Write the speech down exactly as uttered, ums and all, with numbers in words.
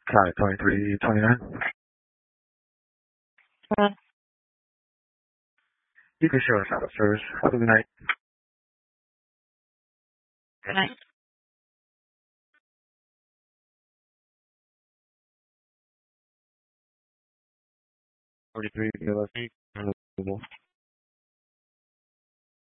Hi, twenty-three twenty-nine. Uh, You can show us out of service. Have a good night. Good night. forty-three, L S E.